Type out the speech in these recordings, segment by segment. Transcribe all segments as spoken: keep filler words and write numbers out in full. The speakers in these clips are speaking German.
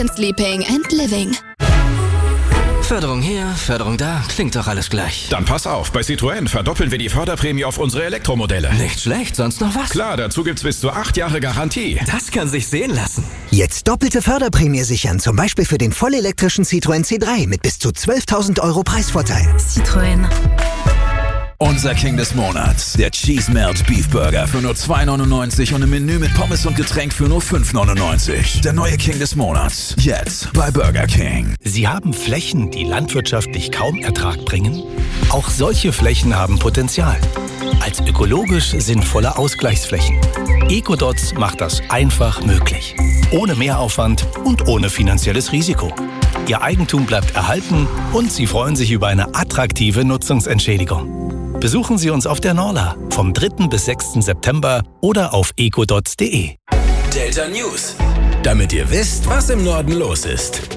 Sleeping and Living. Förderung hier, Förderung da, klingt doch alles gleich. Dann pass auf, bei Citroën verdoppeln wir die Förderprämie auf unsere Elektromodelle. Nicht schlecht, sonst noch was? Klar, dazu gibt's bis zu acht Jahre Garantie. Das kann sich sehen lassen. Jetzt doppelte Förderprämie sichern, zum Beispiel für den vollelektrischen Citroën C drei mit bis zu zwölftausend Euro Preisvorteil. Citroën. Unser King des Monats, der Cheese Melt Beef Burger für nur zwei neunundneunzig und ein Menü mit Pommes und Getränk für nur fünf neunundneunzig. Der neue King des Monats, jetzt bei Burger King. Sie haben Flächen, die landwirtschaftlich kaum Ertrag bringen? Auch solche Flächen haben Potenzial. Als ökologisch sinnvolle Ausgleichsflächen. Ecodots macht das einfach möglich. Ohne Mehraufwand und ohne finanzielles Risiko. Ihr Eigentum bleibt erhalten und Sie freuen sich über eine attraktive Nutzungsentschädigung. Besuchen Sie uns auf der Norla vom dritten bis sechsten September oder auf ecodots punkt de. Delta News, damit ihr wisst, was im Norden los ist.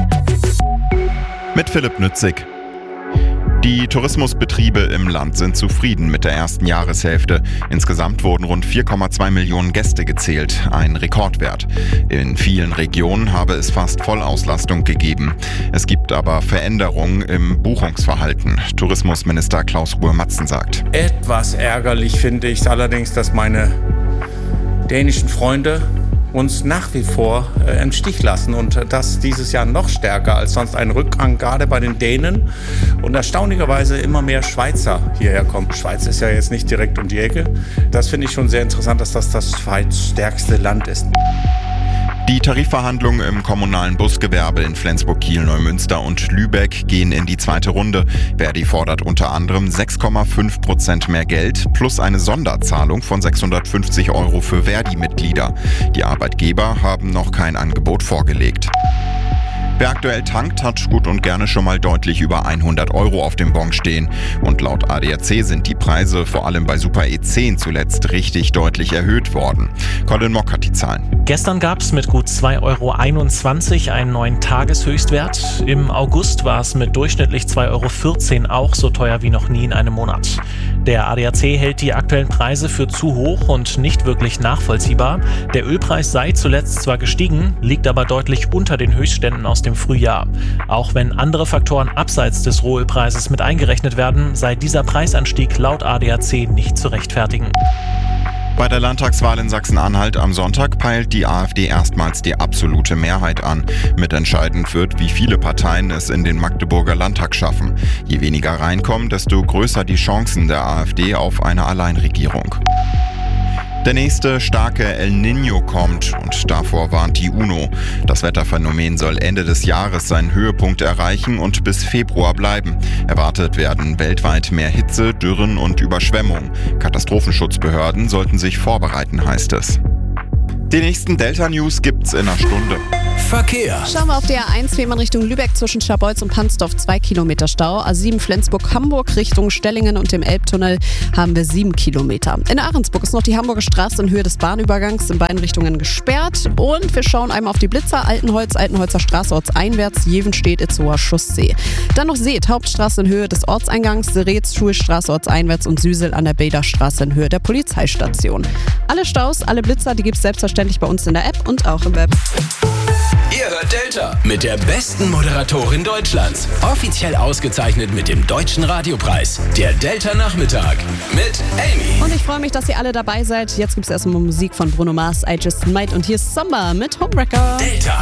Mit Philipp Nützig. Die Tourismusbetriebe im Land sind zufrieden mit der ersten Jahreshälfte. Insgesamt wurden rund vier Komma zwei Millionen Gäste gezählt, ein Rekordwert. In vielen Regionen habe es fast Vollauslastung gegeben. Es gibt aber Veränderungen im Buchungsverhalten. Tourismusminister Klaus Ruhe-Matzen sagt: Etwas ärgerlich finde ich es allerdings, dass meine dänischen Freunde uns nach wie vor äh, im Stich lassen und das dieses Jahr noch stärker als sonst ein Rückgang, gerade bei den Dänen und erstaunlicherweise immer mehr Schweizer hierher kommen. Schweiz ist ja jetzt nicht direkt um die Ecke. Das finde ich schon sehr interessant, dass das das zweitstärkste Land ist. Die Tarifverhandlungen im kommunalen Busgewerbe in Flensburg, Kiel, Neumünster und Lübeck gehen in die zweite Runde. Verdi fordert unter anderem sechs Komma fünf Prozent mehr Geld plus eine Sonderzahlung von sechshundertfünfzig Euro für Verdi-Mitglieder. Die Arbeitgeber haben noch kein Angebot vorgelegt. Wer aktuell tankt, hat gut und gerne schon mal deutlich über hundert Euro auf dem Bon stehen. Und laut A D A C sind die Preise vor allem bei Super E zehn zuletzt richtig deutlich erhöht worden. Colin Mock hat die Zahlen. Gestern gab es mit gut zwei Euro einundzwanzig einen neuen Tageshöchstwert. Im August war es mit durchschnittlich zwei Euro vierzehn auch so teuer wie noch nie in einem Monat. Der A D A C hält die aktuellen Preise für zu hoch und nicht wirklich nachvollziehbar. Der Ölpreis sei zuletzt zwar gestiegen, liegt aber deutlich unter den Höchstständen aus dem Frühjahr. Auch wenn andere Faktoren abseits des Rohölpreises mit eingerechnet werden, sei dieser Preisanstieg laut A D A C nicht zu rechtfertigen. Bei der Landtagswahl in Sachsen-Anhalt am Sonntag peilt die AfD erstmals die absolute Mehrheit an. Mitentscheidend wird, wie viele Parteien es in den Magdeburger Landtag schaffen. Je weniger reinkommen, desto größer die Chancen der AfD auf eine Alleinregierung. Der nächste starke El Niño kommt und davor warnt die UNO. Das Wetterphänomen soll Ende des Jahres seinen Höhepunkt erreichen und bis Februar bleiben. Erwartet werden weltweit mehr Hitze, Dürren und Überschwemmungen. Katastrophenschutzbehörden sollten sich vorbereiten, heißt es. Die nächsten Delta-News gibt's in einer Stunde. Verkehr. Schauen wir auf der A eins Fehmarn Richtung Lübeck zwischen Scharbeutz und Pansdorf zwei Kilometer Stau. A sieben Flensburg-Hamburg Richtung Stellingen und dem Elbtunnel haben wir sieben Kilometer. In Ahrensburg ist noch die Hamburger Straße in Höhe des Bahnübergangs in beiden Richtungen gesperrt. Und wir schauen einmal auf die Blitzer. Altenholz, Altenholzer Straße ortseinwärts, Jevenstedt, Itzehoer Chaussee. Dann noch Seet, Hauptstraße in Höhe des Ortseingangs, Seretz, Schulstraße ortseinwärts und Süsel an der Bäderstraße in Höhe der Polizeistation. Alle Staus, alle Blitzer, die gibt es selbstverständlich bei uns in der App und auch im Web. Ihr hört Delta mit der besten Moderatorin Deutschlands. Offiziell ausgezeichnet mit dem Deutschen Radiopreis. Der Delta Nachmittag mit Amy. Und ich freue mich, dass ihr alle dabei seid. Jetzt gibt es erstmal Musik von Bruno Mars, I Just Might und hier ist Samba mit Homewrecker. Delta.